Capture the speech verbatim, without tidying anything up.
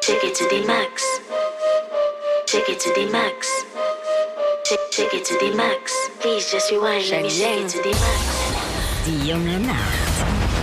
Shake it to the max. Shake it to the max. Shake, shake it to the max. Please just rewind. Let me shake it to the max. Die junge Nacht.